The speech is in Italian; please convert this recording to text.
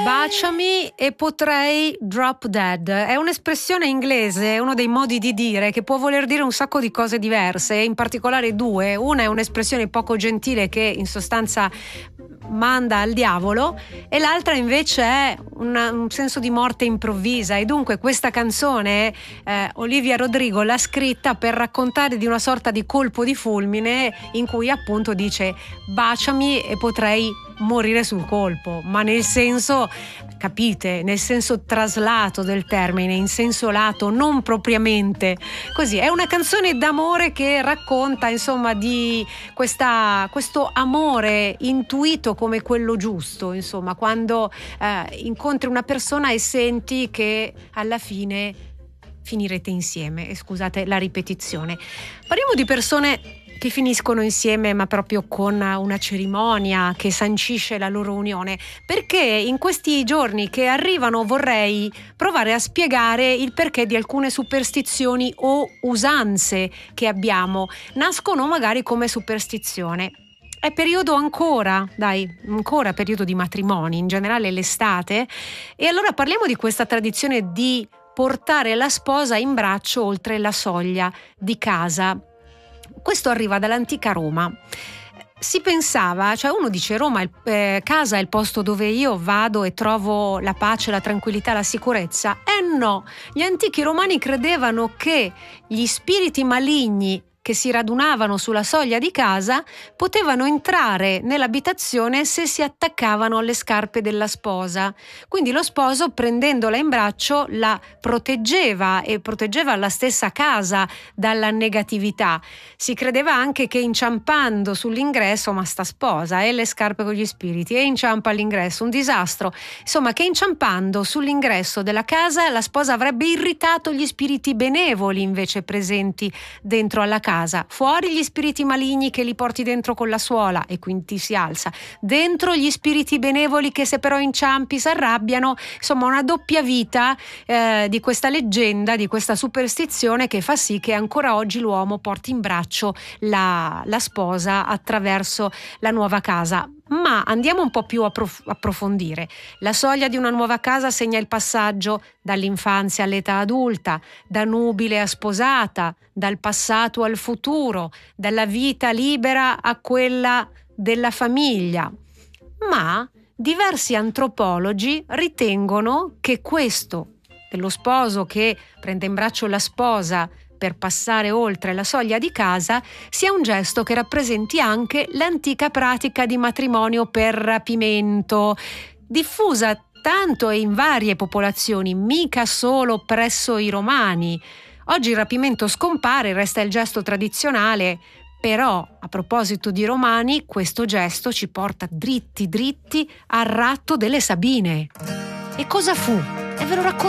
Baciami e potrei drop dead. È un'espressione inglese, è uno dei modi di dire che può voler dire un sacco di cose diverse, in particolare due. Una è un'espressione poco gentile che in sostanza manda al diavolo, e l'altra invece è un senso di morte improvvisa. E dunque questa canzone Olivia Rodrigo l'ha scritta per raccontare di una sorta di colpo di fulmine in cui appunto dice baciami e potrei morire sul colpo, ma nel senso, capite, nel senso traslato del termine, in senso lato, non propriamente così. È una canzone d'amore che racconta insomma di questo amore intuito come quello giusto, insomma, quando incontri una persona e senti che alla fine finirete insieme. E scusate la ripetizione. Parliamo di persone che finiscono insieme, ma proprio con una cerimonia che sancisce la loro unione, perché in questi giorni che arrivano vorrei provare a spiegare il perché di alcune superstizioni o usanze che abbiamo. Nascono magari come superstizione. È periodo ancora periodo di matrimoni, in generale l'estate, e allora parliamo di questa tradizione di portare la sposa in braccio oltre la soglia di casa. Questo arriva dall'antica Roma. Si pensava, cioè uno dice Roma, casa è il posto dove io vado e trovo la pace, la tranquillità, la sicurezza. No, gli antichi romani credevano che gli spiriti maligni che si radunavano sulla soglia di casa potevano entrare nell'abitazione se si attaccavano alle scarpe della sposa. Quindi lo sposo, prendendola in braccio, la proteggeva e proteggeva la stessa casa dalla negatività. Si credeva anche che inciampando sull'ingresso, ma sta sposa e le scarpe con gli spiriti e inciampa all'ingresso, un disastro. Insomma, che inciampando sull'ingresso della casa la sposa avrebbe irritato gli spiriti benevoli invece presenti dentro alla casa. Fuori gli spiriti maligni che li porti dentro con la suola e quindi ti si alza, dentro gli spiriti benevoli che se però inciampi si arrabbiano. Insomma, una doppia vita di questa leggenda, di questa superstizione che fa sì che ancora oggi l'uomo porti in braccio la sposa attraverso la nuova casa. Ma andiamo un po' più a approfondire. La soglia di una nuova casa segna il passaggio dall'infanzia all'età adulta, da nubile a sposata, dal passato al futuro, dalla vita libera a quella della famiglia. Ma diversi antropologi ritengono che questo, dello sposo che prende in braccio la sposa per passare oltre la soglia di casa, sia un gesto che rappresenti anche l'antica pratica di matrimonio per rapimento, diffusa tanto e in varie popolazioni, mica solo presso i romani. Oggi il rapimento scompare, resta il gesto tradizionale, però a proposito di romani, questo gesto ci porta dritti al ratto delle Sabine. E cosa fu? E ve lo racconto